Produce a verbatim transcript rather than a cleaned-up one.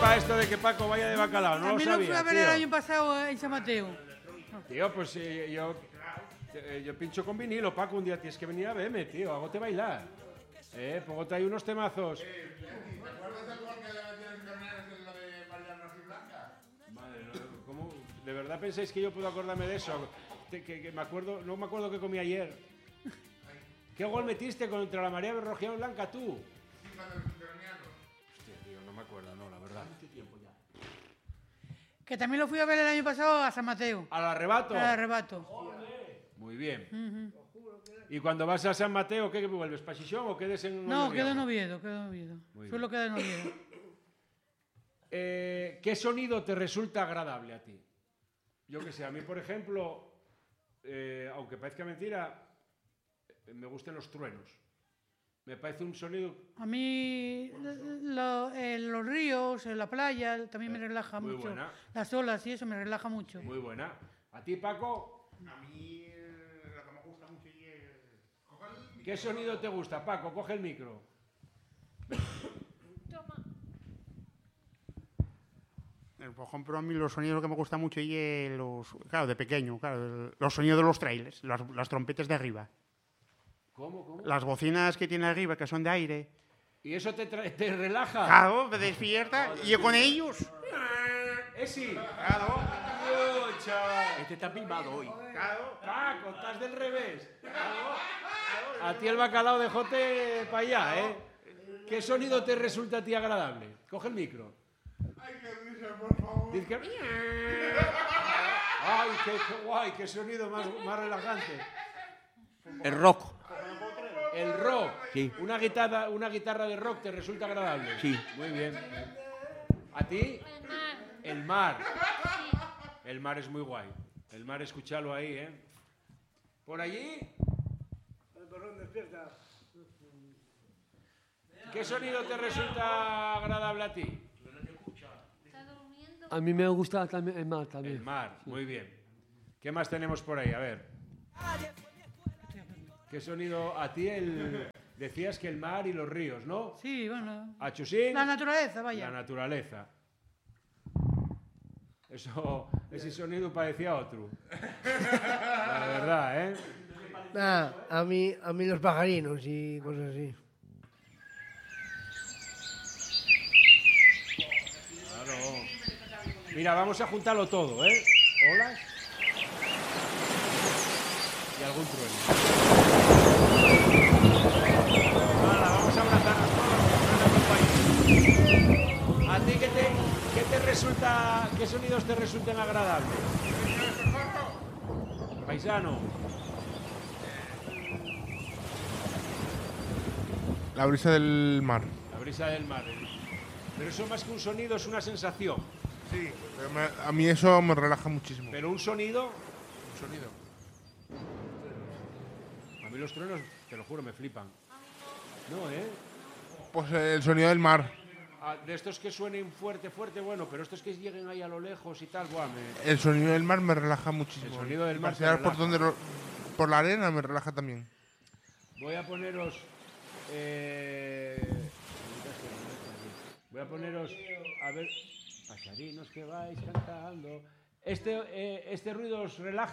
sepa esto de que Paco vaya de bacalao, no lo También sabía, lo fui a ver tío. el año pasado en San Mateo. Tío, pues eh, yo, eh, yo pincho con vinilo, Paco, un día tienes que venir a verme, tío, hágote bailar. Eh, póngote ahí unos temazos. ¿Te acuerdas del gol que le metieron en Carneras en lo de Mariano y Blanca? Madre, no, ¿cómo? ¿De verdad pensáis que yo puedo acordarme de eso? Que, que, que me acuerdo, no me acuerdo qué comí ayer. ¿Qué gol metiste contra la María Berrojiano Blanca tú? Hostia, tío, no me acuerdo, no, la verdad. Que también lo fui a ver el año pasado a San Mateo. ¿Al arrebato? Al arrebato. Muy bien. Uh-huh. ¿Y cuando vas a San Mateo, qué vuelves? ¿Para Xixón o quedes en No, Oviedo? quedo en Oviedo, quedo en Oviedo. Muy Suelo quedar en Oviedo. Eh, ¿Qué sonido te resulta agradable a ti? Yo que sé, a mí, por ejemplo, eh, aunque parezca mentira, me gustan los truenos. Me parece un sonido... A mí lo, eh, los ríos, eh, la playa, también me relaja muy mucho. Buena. Las olas y eso me relaja mucho. Muy buena. ¿A ti, Paco? A mí eh, lo que me gusta mucho y es... ¿Qué sonido te gusta, Paco? Coge el micro. Por ejemplo, a mí los sonidos que me gustan mucho y es los... Claro, de pequeño, claro, los sonidos de los trailers, las, las trompetas de arriba. ¿Cómo, cómo? Las bocinas que tiene arriba, que son de aire. ¿Y eso te, te relaja? Claro, me despierta. Y yo con ellos. ¿Eh, sí? Claro. Dios, chaval. Este está pilmado hoy. Claro, Paco, estás del revés. Claro, claro. A ti el bacalao de jote para allá, ¿eh? ¿Qué sonido te resulta a ti agradable? Coge el micro. Ay, qué risa, por favor. Dice que... Ay, qué, qué guay, qué sonido más, más relajante. El rock. El rock. Sí. Una guitarra, una guitarra de rock te resulta agradable. Sí. Muy bien. ¿A ti? El mar. El mar. Sí. El mar es muy guay. El mar, escúchalo ahí, ¿eh? ¿Por allí? ¿Qué sonido te resulta agradable a ti? Está durmiendo. A mí me gusta también el mar también. El mar, muy bien. ¿Qué más tenemos por ahí? A ver. ¿Qué sonido? A ti el... Decías que el mar y los ríos, ¿no? Sí, bueno. ¿A Chusín? La naturaleza, vaya. La naturaleza. Eso, ese sonido parecía otro. La verdad, ¿eh? Nah, a mí, a mí los pajarinos y cosas así. Claro. Mira, vamos a juntarlo todo, ¿eh? Olas y algún trueno. Hala, vamos a abrazarnos todos, que suena muy guay. ¿A ti qué te, qué te resulta, qué sonidos te resultan agradables? Paisano. La brisa del mar. La brisa del mar. Pero eso más que un sonido es una sensación. Sí, pero me- a mí eso me relaja muchísimo. Pero un sonido, Un sonido. a mí los truenos, te lo juro, me flipan. No, ¿eh? Pues eh, el sonido del mar. Ah, de estos que suenen fuerte, fuerte, bueno, pero estos que lleguen ahí a lo lejos y tal, guau, me... El sonido del mar me relaja muchísimo. El sonido del Y mar te pasear por, relaja. donde lo- por la arena me relaja también. Voy a poneros... Eh... Voy a poneros... A ver... Pasarinos que vais cantando... Este, eh, este ruido os relaja.